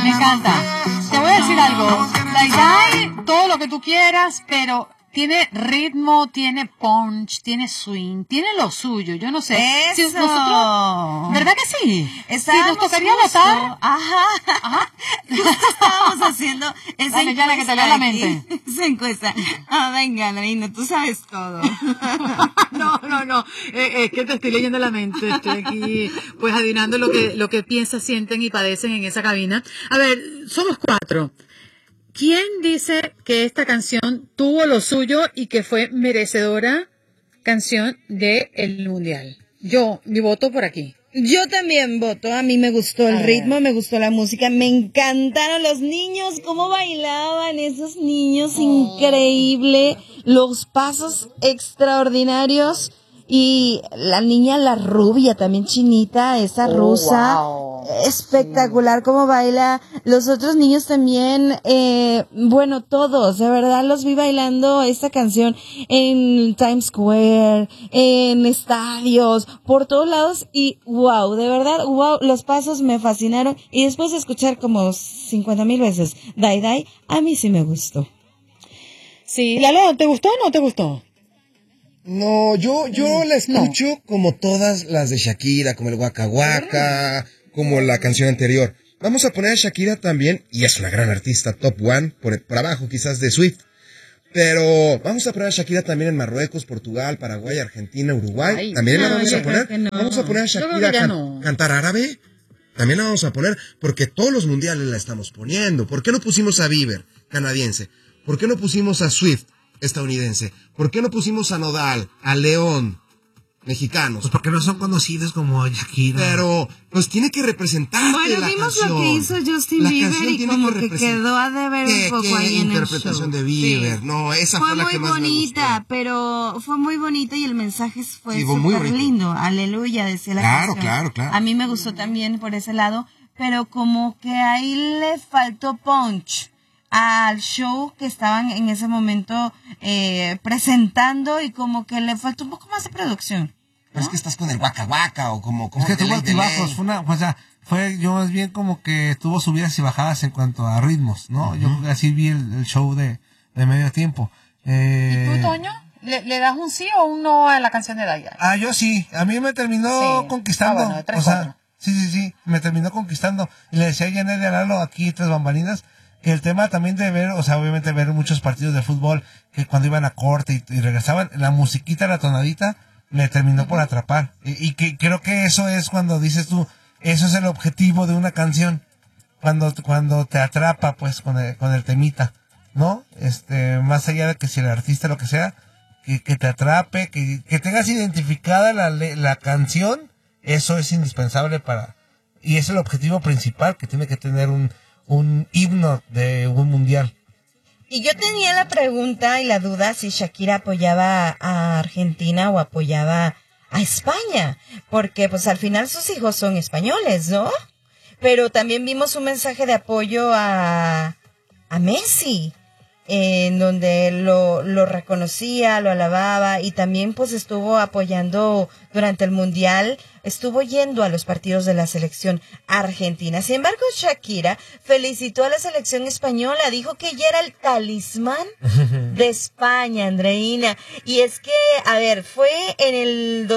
Me encanta. Te voy a decir algo. Day, todo lo que tú quieras, pero tiene ritmo, tiene punch, tiene swing, tiene lo suyo. Yo no sé. Eso. Si nosotros, ¿verdad que sí? Si nos tocaría votar. Ajá. Estábamos haciendo esa Dale, encuesta. ya, que te lea la mente. Esa encuesta. Venga, Andreina, tú sabes todo. No. Es que te estoy leyendo la mente. Estoy aquí, pues, adivinando lo que piensan, sienten y padecen en esa cabina. A ver, somos 4. ¿Quién dice que esta canción tuvo lo suyo y que fue merecedora canción del Mundial? Mi voto por aquí. Yo también voto, a mí me gustó el ritmo, me gustó la música, me encantaron los niños, cómo bailaban esos niños, increíble, los pasos extraordinarios y la niña, la rubia, también chinita, esa rusa, espectacular cómo baila, los otros niños también, bueno, todos, de verdad los vi bailando esta canción en Times Square, en estadios, por todos lados y wow, de verdad, wow, los pasos me fascinaron y después de escuchar como 50,000 veces Day, a mí sí me gustó. Sí, Lalo, ¿te gustó o no te gustó? No, yo la escucho como todas las de Shakira, como el Waka Waka, como la canción anterior. Vamos a poner a Shakira también, y es una gran artista, top one, por abajo quizás de Swift. Pero vamos a poner a Shakira también en Marruecos, Portugal, Paraguay, Argentina, Uruguay. Ay, también la no, vamos a yo poner. creo que no. Vamos a poner a Yo creo Shakira que ya no. cantar árabe. También la vamos a poner, porque todos los mundiales la estamos poniendo. ¿Por qué no pusimos a Bieber, canadiense? ¿Por qué no pusimos a Swift, estadounidense? ¿Por qué no pusimos a Nodal, a León, mexicanos? Pues porque no son conocidos como Shakira. Pero, pues tiene que representar Bueno, la vimos canción. lo que hizo Justin La Bieber canción y tiene como que que representar. quedó a deber un poco ahí en el show. Interpretación de Bieber. Sí. No, esa fue la muy que más bonita, me gustó. pero fue muy bonita y el mensaje fue Sí, fue muy súper bonito. lindo. Aleluya, decía la canción. Claro. A mí me gustó también por ese lado, pero como que ahí le faltó punch al show que estaban en ese momento presentando y como que le faltó un poco más de producción. Pero es que estás con el Waka Waka o como Es que tuvo delay, delay. altibajos, fue yo más bien como que tuvo subidas y bajadas en cuanto a ritmos, ¿no? Uh-huh. Yo así vi el show de medio tiempo. ¿Y tú, Toño? ¿Le das un sí o un no a la canción de Daya? Yo sí, a mí me terminó conquistando. Ah, bueno, de 3-4. Sí, me terminó conquistando. Y le decía a Janet y a Lalo aquí tras bambalinas que el tema también de ver, obviamente ver muchos partidos de fútbol, que cuando iban a corte y regresaban, la musiquita, la tonadita, me terminó por atrapar. Y que creo que eso es cuando dices tú, eso es el objetivo de una canción. Cuando te atrapa, pues, con el temita, ¿no? Más allá de que si el artista lo que sea, que te atrape, que tengas identificada la canción, eso es indispensable y es el objetivo principal que tiene que tener un himno de un mundial. Y yo tenía la pregunta y la duda si Shakira apoyaba a Argentina o apoyaba a España, porque pues al final sus hijos son españoles, ¿no? Pero también vimos un mensaje de apoyo a Messi, en donde lo reconocía, lo alababa y también pues estuvo apoyando durante el Mundial, estuvo yendo a los partidos de la selección argentina. Sin embargo, Shakira felicitó a la selección española, dijo que ella era el talismán de España, Andreina. Y es que, a ver, fue en el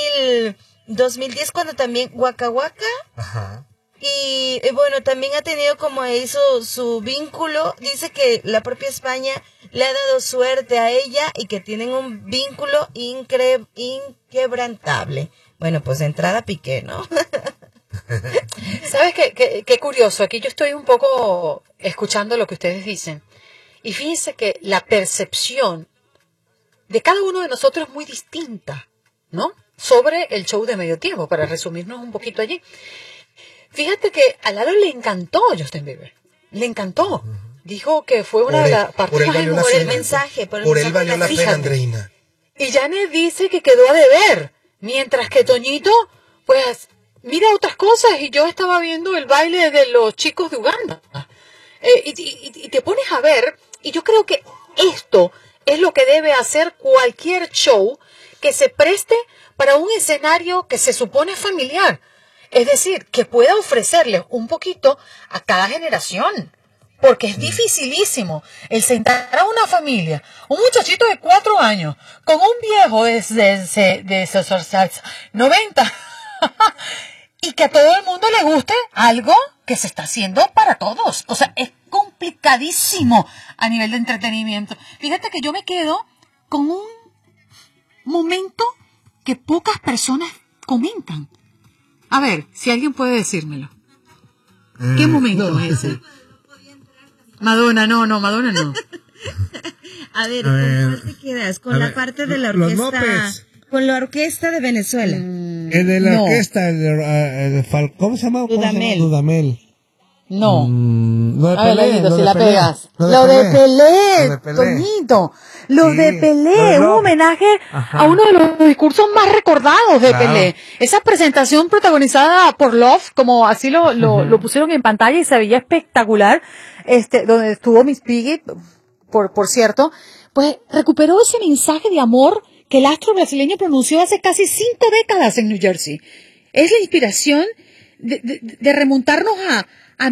2010 cuando también Waka Waka. Ajá. Y bueno, también ha tenido como eso su vínculo. Dice que la propia España le ha dado suerte a ella y que tienen un vínculo inquebrantable. Bueno, pues de entrada Piqué, ¿no? ¿Sabes qué curioso? Aquí yo estoy un poco escuchando lo que ustedes dicen. Y fíjense que la percepción de cada uno de nosotros es muy distinta, ¿no? Sobre el show de medio tiempo, para resumirnos un poquito allí. Fíjate que a Lalo le encantó Justin Bieber. Le encantó. Dijo que fue una de las partes más por el mensaje. Por él valió la pena, Andreina. Y Janet dice que quedó a deber. Mientras que Toñito, pues, mira otras cosas. Y yo estaba viendo el baile de los chicos de Uganda. Y te pones a ver. Y yo creo que esto es lo que debe hacer cualquier show que se preste para un escenario que se supone familiar. Es decir, que pueda ofrecerles un poquito a cada generación. Porque es dificilísimo el sentar a una familia, un muchachito de 4 años, con un viejo de 90, y que a todo el mundo le guste algo que se está haciendo para todos. O sea, es complicadísimo a nivel de entretenimiento. Fíjate que yo me quedo con un momento que pocas personas comentan. A ver, si alguien puede decírmelo. ¿Qué momento es ese? Madonna no. A ver, ¿con cuál te quedas? ¿Con la parte de la orquesta? Con la orquesta de Venezuela. El de la orquesta, ¿cómo se llama? Dudamel. No. Lo de Pelé, si la pegas. Lo de Pelé, Toñito. Lo de Pelé, un homenaje a uno de los discursos más recordados de Pelé. Esa presentación protagonizada por Love, como así lo pusieron en pantalla y se veía espectacular, donde estuvo Miss Piggy, por cierto, pues recuperó ese mensaje de amor que el astro brasileño pronunció hace casi 5 décadas en New Jersey. Es la inspiración de remontarnos a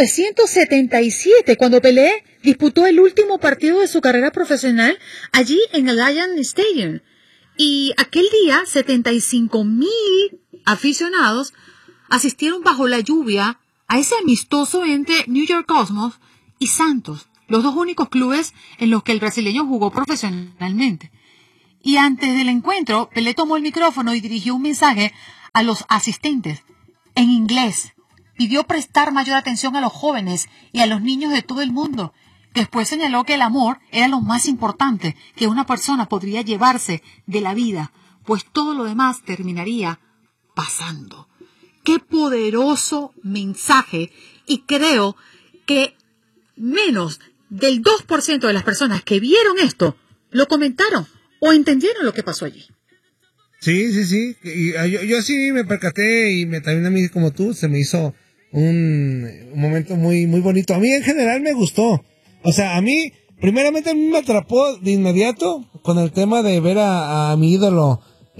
1977, cuando Pelé disputó el último partido de su carrera profesional allí en el Allianz Stadium. Y aquel día, 75,000 aficionados asistieron bajo la lluvia a ese amistoso entre New York Cosmos y Santos, los dos únicos clubes en los que el brasileño jugó profesionalmente. Y antes del encuentro, Pelé tomó el micrófono y dirigió un mensaje a los asistentes en inglés. Pidió prestar mayor atención a los jóvenes y a los niños de todo el mundo. Después señaló que el amor era lo más importante que una persona podría llevarse de la vida, pues todo lo demás terminaría pasando. ¡Qué poderoso mensaje! Y creo que menos del 2% de las personas que vieron esto lo comentaron o entendieron lo que pasó allí. Sí. Y yo sí me percaté y también a mí como tú se me hizo un momento muy muy bonito. A mí en general me gustó. O sea, primeramente a mí me atrapó de inmediato con el tema de ver a mi ídolo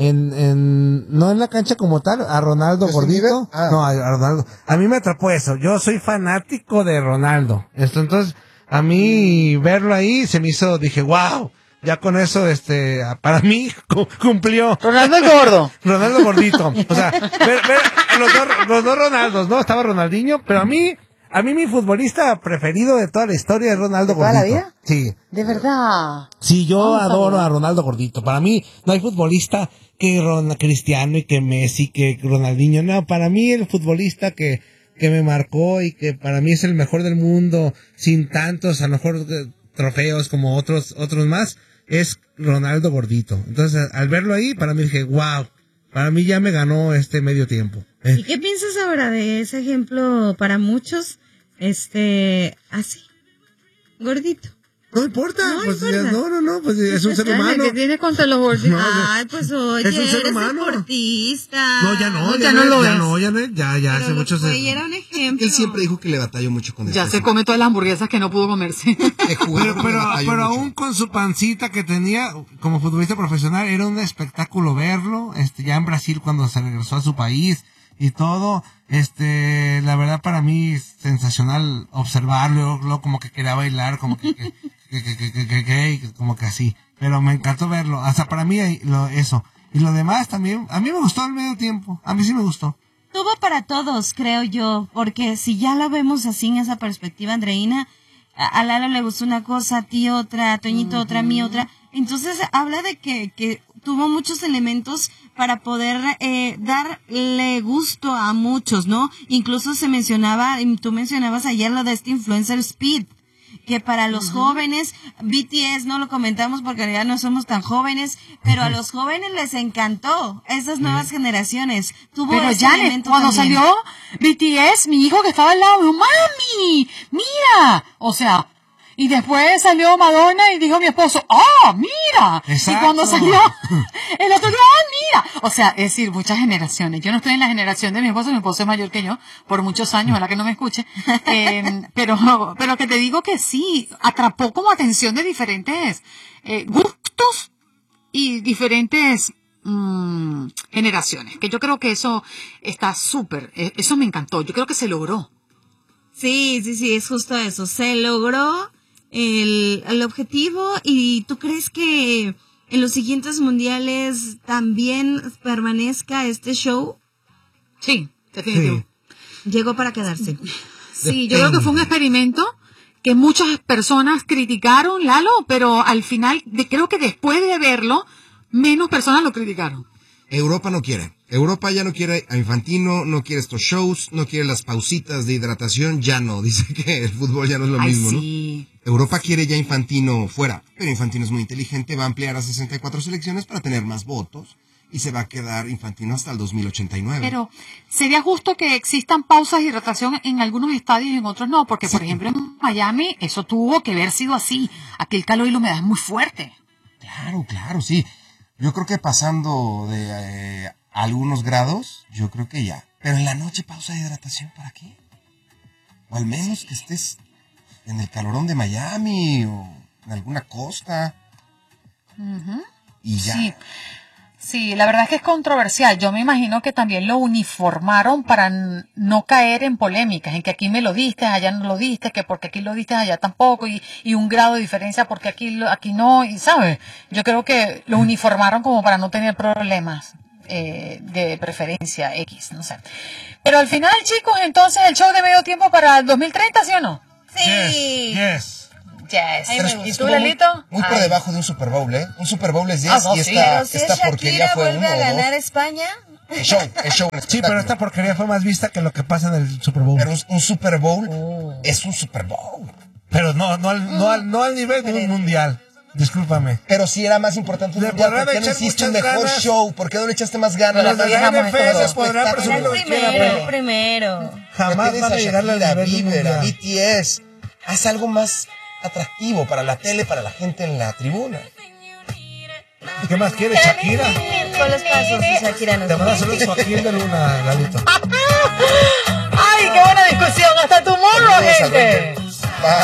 no en la cancha como tal, a Ronaldo gordito. No, a Ronaldo. A mí me atrapó eso. Yo soy fanático de Ronaldo. Entonces, a mí verlo ahí se me hizo, dije, wow. Ya con eso, para mí, cumplió. Ronaldo el gordo. Ronaldo gordito. O sea, ver los dos Ronaldos, ¿no? Estaba Ronaldinho, pero a mí mi futbolista preferido de toda la historia es Ronaldo Gordito. ¿De toda la vida? Sí. ¿De verdad? Sí, yo adoro a Ronaldo Gordito. Para mí no hay futbolista que Cristiano y que Messi, que Ronaldinho. No, para mí el futbolista que me marcó y que para mí es el mejor del mundo, sin tantos, a lo mejor, trofeos como otros más, es Ronaldo Gordito. Entonces, al verlo ahí, para mí dije, wow, para mí ya me ganó medio tiempo. ¿Y qué piensas ahora de ese ejemplo para muchos? Así, gordito. No importa, No pues importa. no, pues es un ser humano. ¿Qué tienes contra los gorditos? Ay, pues oye, es un ser eres humano. deportista. No, ya no es. Ya hace muchos años. Era un ejemplo. Él siempre dijo que le batalló mucho con eso. Ya se come todas las hamburguesas que no pudo comerse. Pero aún con su pancita que tenía como futbolista profesional, era un espectáculo verlo, ya en Brasil cuando se regresó a su país y todo, la verdad para mí es sensacional observarlo, luego como que quería bailar, como que como que así, pero me encantó verlo, hasta para mí eso, y lo demás también, a mí me gustó al medio tiempo, a mí sí me gustó. Tuvo para todos, creo yo, porque si ya lo vemos así en esa perspectiva, Andreina, a Lalo le gustó una cosa, a ti otra, a Toñito otra, a mí otra. Entonces habla de que tuvo muchos elementos para poder darle gusto a muchos, ¿no? Incluso se mencionaba, tú mencionabas ayer lo de este influencer Speed, que para los jóvenes, BTS no lo comentamos porque en realidad no somos tan jóvenes, pero a los jóvenes les encantó, esas nuevas generaciones. Tuvo Pero ese Janet, elemento cuando también. salió BTS, mi hijo que estaba al lado, me dijo, mami, mira. O sea, y después salió Madonna y dijo mi esposo, mira. Exacto. Y cuando salió el otro, mira. O sea, es decir, muchas generaciones. Yo no estoy en la generación de mi esposo es mayor que yo, por muchos años, ojalá que no me escuche. Pero que te digo que sí, atrapó como atención de diferentes gustos y diferentes generaciones, que yo creo que eso está súper, eso me encantó, yo creo que se logró. Sí, es justo eso, se logró el objetivo. ¿Y tú crees que en los siguientes mundiales también permanezca este show? Sí, definitivo. Llegó para quedarse. Sí, yo creo que fue un experimento que muchas personas criticaron, Lalo, pero al final, creo que después de verlo, menos personas lo criticaron. Europa no quiere. Europa ya no quiere a Infantino, no quiere estos shows, no quiere las pausitas de hidratación, ya no. Dice que el fútbol ya no es lo mismo, sí. ¿no? Europa quiere ya Infantino fuera, pero Infantino es muy inteligente, va a ampliar a 64 selecciones para tener más votos y se va a quedar Infantino hasta el 2089. Pero sería justo que existan pausas de hidratación en algunos estadios y en otros no, porque por ejemplo en Miami eso tuvo que haber sido así. Aquí el calor y la humedad es muy fuerte. Claro, sí. Yo creo que pasando de algunos grados, yo creo que ya. Pero en la noche pausa de hidratación, ¿para qué? O al menos que estés en el calorón de Miami o en alguna costa. Y ya. Sí, la verdad es que es controversial. Yo me imagino que también lo uniformaron para no caer en polémicas, en que aquí me lo diste, allá no lo diste, que porque aquí lo diste, allá tampoco, y un grado de diferencia porque aquí no, y ¿sabes? Yo creo que lo uniformaron como para no tener problemas de preferencia X, no sé. Pero al final, chicos, entonces el show de medio tiempo para el 2030, ¿sí o no? Sí. Yes. Yes. ¿Y ¿Tú, Lalito? muy por debajo de un Super Bowl, ¿eh? Un Super Bowl es 10 y Pero si esta es porquería Shakira fue vuelve uno a o ganar dos. España. El show. Sí, pero esta porquería fue más vista que lo que pasa en el Super Bowl. Pero un Super Bowl es un Super Bowl. Pero no al nivel de un mundial. Discúlpame. Pero sí era más importante un Le mundial. podrán ¿Por qué no echar hiciste un muchas mejor ganas. show? ¿Por qué no le echaste más ganas? Los de la NFL se podrán Era presumir lo el que quieran, primero, pero el primero. jamás Tienes van a llegarle al Shakira, nivel de un Bieber, a mundial. BTS. Haz algo más atractivo para la tele, para la gente en la tribuna. ¿Y qué más quieres, Shakira? Con los pasos de Shakira no Te van a hacer un Joaquín de Luna, Lalito.